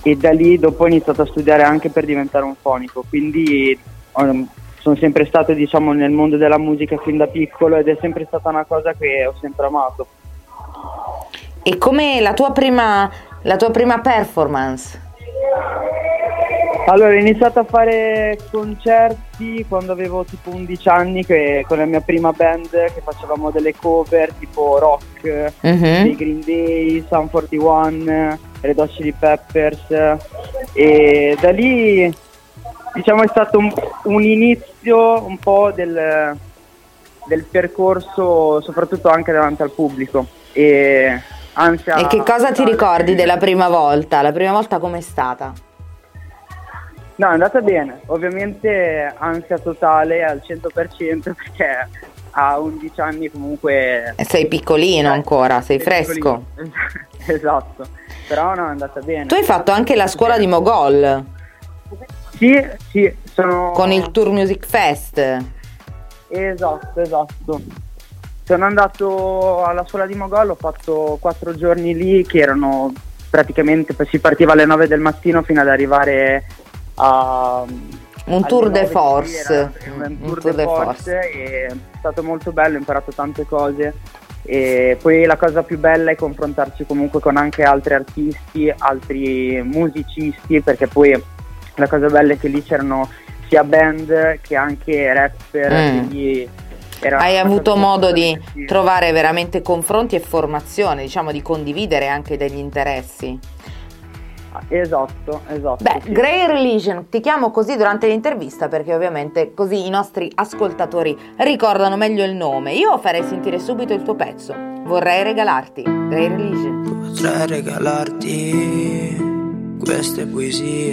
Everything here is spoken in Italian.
e da lì dopo ho iniziato a studiare anche per diventare un fonico, quindi sono sempre stato, diciamo, nel mondo della musica fin da piccolo ed è sempre stata una cosa che ho sempre amato. E come la tua prima performance? Allora, ho iniziato a fare concerti quando avevo tipo 11 anni, con la mia prima band, che facevamo delle cover tipo rock, dei Green Day, Sum 41, Red Hot Chili Peppers, e da lì, diciamo, è stato un inizio un po' del percorso, soprattutto anche davanti al pubblico. E che cosa ti ricordi della prima volta? La prima volta com'è stata? No, è andata bene, ovviamente ansia totale al 100%, perché a 11 anni comunque... Sei piccolino ancora, sei fresco. Piccolino. Esatto, però no, è andata bene. Tu hai fatto anche la scuola di Mogol. Sì, sono... Con il Tour Music Fest. Esatto. Sono andato alla scuola di Mogol, ho fatto 4 giorni lì, che erano praticamente, si partiva alle 9 del mattino fino ad arrivare a un tour de force. Un tour de force, e è stato molto bello, ho imparato tante cose, e poi la cosa più bella è confrontarsi comunque con anche altri artisti, altri musicisti, perché poi la cosa bella è che lì c'erano sia band che anche rapper, quindi hai avuto modo di trovare veramente confronti e formazione, diciamo, di condividere anche degli interessi. Esatto. Beh, sì. Grey Religion, ti chiamo così durante l'intervista perché ovviamente così i nostri ascoltatori ricordano meglio il nome. Io farei sentire subito il tuo pezzo. Vorrei regalarti Grey Religion. Potrei regalarti queste poesie